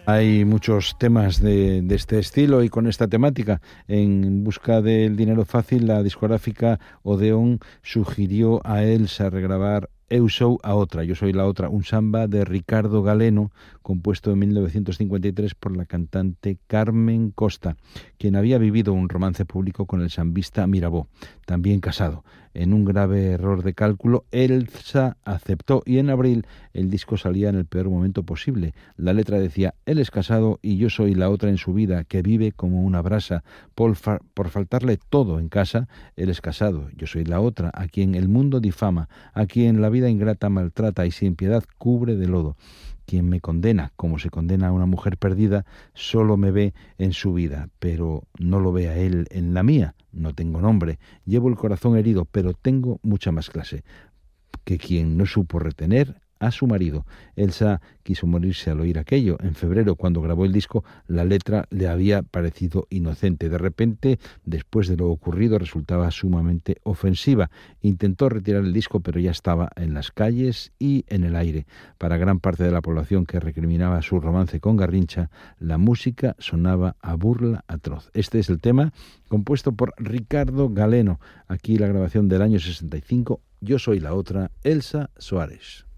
Hay muchos temas de este estilo y con esta temática. En busca del dinero fácil, la discográfica Odeón sugirió a Elsa regrabar Eu sou a otra, yo soy la otra, un samba de Ricardo Galeno, compuesto en 1953 por la cantante Carmen Costa, quien había vivido un romance público con el sambista Mirabó, también casado. En un grave error de cálculo, Elsa aceptó y en abril el disco salía en el peor momento posible. La letra decía: él es casado y yo soy la otra en su vida, que vive como una brasa. Por faltarle todo en casa, él es casado, yo soy la otra, a quien el mundo difama, a quien la vida ingrata maltrata y sin piedad cubre de lodo. Quien me condena, como se condena a una mujer perdida, solo me ve en su vida, pero no lo ve a él en la mía. No tengo nombre, llevo el corazón herido, pero tengo mucha más clase que quien no supo retener a su marido. Elsa quiso morirse al oír aquello. En febrero, cuando grabó el disco, la letra le había parecido inocente. De repente, después de lo ocurrido, resultaba sumamente ofensiva. Intentó retirar el disco, pero ya estaba en las calles y en el aire. Para gran parte de la población que recriminaba su romance con Garrincha, la música sonaba a burla atroz. Este es el tema compuesto por Ricardo Galeno. Aquí la grabación del año 65. Yo soy la otra, Elsa Soares.